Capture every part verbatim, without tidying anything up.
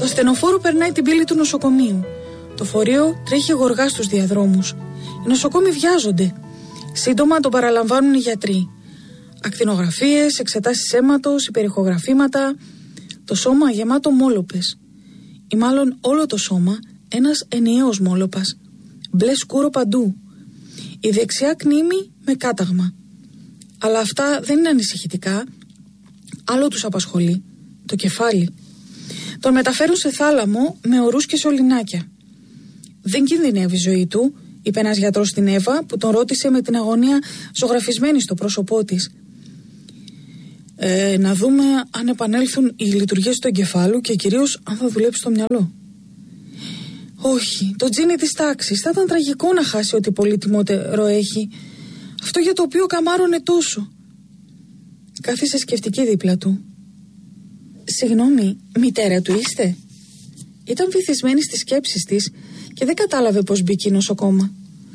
ασθενοφόρο περνάει την πύλη του νοσοκομείου. Το φορείο τρέχει γοργά στους διαδρόμους. Οι νοσοκόμοι βιάζονται. Σύντομα τον παραλαμβάνουν οι γιατροί. Ακτινογραφίες, εξετάσεις αίματος, υπερηχογραφήματα. Το σώμα γεμάτο μόλοπες. Ή μάλλον όλο το σώμα ένας ενιαίος μόλοπας. Μπλε σκούρο παντού. Η δεξιά κνήμη με κάταγμα. Αλλά αυτά δεν είναι ανησυχητικά. Άλλο τους απασχολεί. Το κεφάλι. Τον μεταφέρουν σε θάλαμο με ορούς και σωληνάκια. Δεν κινδυνεύει η ζωή του, είπε ένας γιατρός στην Εύα που τον ρώτησε με την αγωνία ζωγραφισμένη στο πρόσωπό της. Ε, να δούμε αν επανέλθουν οι λειτουργίες του εγκεφάλου και κυρίως αν θα δουλέψει το μυαλό. Όχι, το τζίνι της τάξης. Θα ήταν τραγικό να χάσει ό,τι πολύτιμότερο έχει. Αυτό για το οποίο καμάρωνε τόσο. Κάθισε σκεφτική δίπλα του. Συγγνώμη, μητέρα του είστε? Ήταν βυθισμένη στις σκέψεις της και δεν κατάλαβε πως μπήκε νοσοκόμα.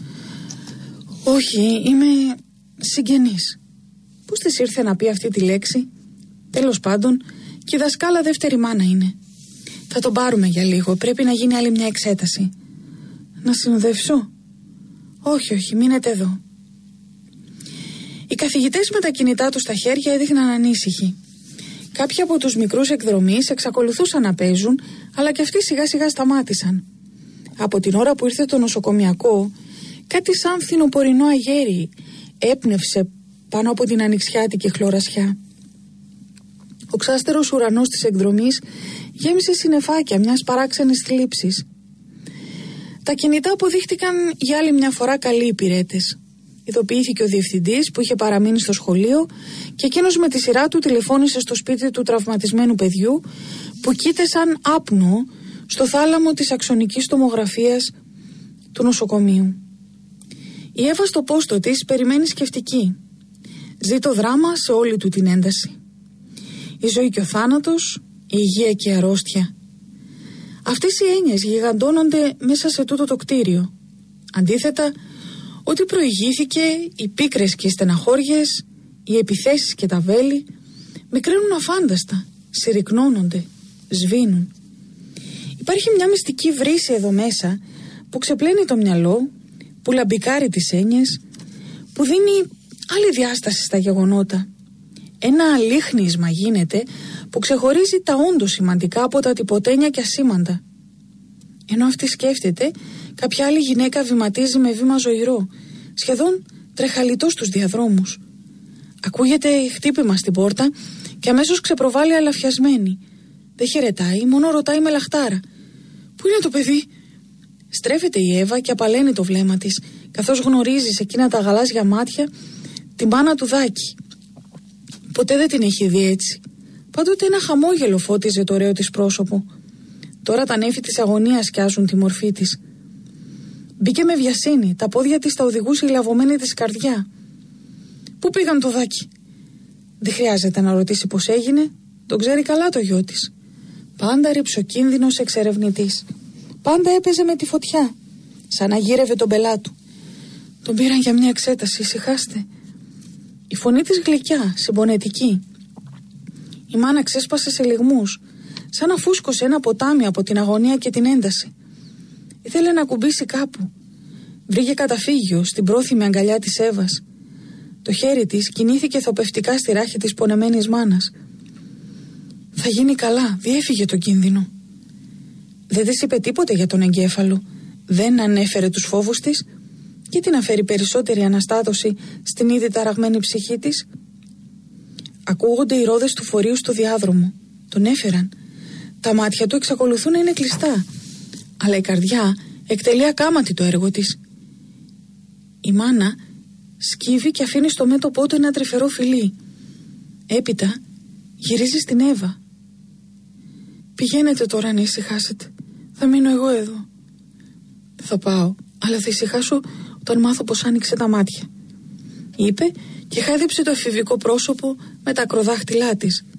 Όχι, είμαι συγγενής. Πώς της ήρθε να πει αυτή τη λέξη? Τέλος πάντων, και η δασκάλα δεύτερη μάνα είναι. Θα τον πάρουμε για λίγο, πρέπει να γίνει άλλη μια εξέταση. Να συνοδεύσω? Όχι, όχι, μείνετε εδώ. Οι καθηγητές με τα κινητά τους στα χέρια έδειχναν ανήσυχοι. Κάποιοι από τους μικρούς εκδρομείς εξακολουθούσαν να παίζουν, αλλά και αυτοί σιγά σιγά σταμάτησαν. Από την ώρα που ήρθε το νοσοκομιακό, κάτι σαν φθινοπορεινό αγέρι έπνευσε πάνω από την ανοιξιάτικη χλωρασιά. Ο ξάστερος ουρανός της εκδρομής γέμισε συννεφάκια μιας παράξενης θλίψης. Τα κινητά αποδείχτηκαν για άλλη μια φορά καλοί υπηρέτες. Ειδοποιήθηκε ο διευθυντής που είχε παραμείνει στο σχολείο και εκείνος με τη σειρά του τηλεφώνησε στο σπίτι του τραυματισμένου παιδιού που κοίται σαν άπνο στο θάλαμο της αξονικής τομογραφίας του νοσοκομείου. Η Εύα στο πόστο της περιμένει σκεφτική. Ζει το δράμα σε όλη του την ένταση. Η ζωή και ο θάνατος, η υγεία και η αρρώστια. Αυτές οι έννοιες γιγαντώνονται μέσα σε τούτο το κτίριο. Αντίθετα, ό,τι προηγήθηκε, οι πίκρες και οι στεναχώριες, οι επιθέσεις και τα βέλη, μικραίνουν αφάνταστα, συρρυκνώνονται, σβήνουν. Υπάρχει μια μυστική βρύση εδώ μέσα που ξεπλένει το μυαλό, που λαμπικάρει τις έννοιες, που δίνει άλλη διάσταση στα γεγονότα. Ένα αλίχνισμα γίνεται που ξεχωρίζει τα όντως σημαντικά από τα τυποτένια και ασήμαντα. Ενώ αυτή σκέφτεται, κάποια άλλη γυναίκα βηματίζει με βήμα ζωηρό, σχεδόν τρεχαλιτό στους διαδρόμους. Ακούγεται χτύπημα στην πόρτα και αμέσως ξεπροβάλλει αλαφιασμένη. Δεν χαιρετάει, μόνο ρωτάει με λαχτάρα. «Πού είναι το παιδί?» Στρέφεται η Εύα και απαλαίνει το βλέμμα της, καθώς γνωρίζει σε εκείνα τα γαλάζια μάτια την μάνα του Δάκη. Ποτέ δεν την έχει δει έτσι. Πάντοτε ένα χαμόγελο φώτιζε το ωραίο της πρόσωπο. Τώρα τα νέφη της αγωνίας σκιάζουν τη μορφή της. Μπήκε με βιασύνη, τα πόδια της τα οδηγούσε η λαβωμένη της καρδιά. «Πού πήγαν το Δάκη?» Δεν χρειάζεται να ρωτήσει πώς έγινε, τον ξέρει καλά το γιο της. Πάντα ρυψοκίνδυνος εξερευνητής. Πάντα έπαιζε με τη φωτιά, σαν να γύρευε τον πελά του. Τον πήραν για μια εξέταση, ησυχάστε. Η φωνή της γλυκιά, συμπονετική. Η μάνα ξέσπασε σε λυγμούς, σαν να φούσκωσε ένα ποτάμι από την αγωνία και την ένταση. Ήθελε να κουμπίσει κάπου. Βρήκε καταφύγιο στην πρόθυμη αγκαλιά της Εύας. Το χέρι της κινήθηκε θοπευτικά στη ράχη της πονεμένης μάνας. Θα γίνει καλά, διέφυγε το κίνδυνο. Δεν της είπε τίποτε για τον εγκέφαλο. Δεν ανέφερε τους φόβους της και τι να φέρει περισσότερη αναστάτωση στην ήδη ταραγμένη ψυχή της. Ακούγονται οι ρόδες του φορείου στο διάδρομο. Τον έφεραν. Τα μάτια του εξακολουθούν να είναι κλειστά, αλλά η καρδιά εκτελεί ακάματι το έργο της. Η μάνα σκύβει και αφήνει στο μέτωπό του ένα τρυφερό φιλί. Έπειτα γυρίζει στην Εύα. «Πηγαίνετε τώρα να ησυχάσετε. Θα μείνω εγώ εδώ». «Θα πάω, αλλά θα ησυχάσω όταν μάθω πως άνοιξε τα μάτια», είπε και χάιδεψε το εφηβικό πρόσωπο με τα ακροδάχτυλά της.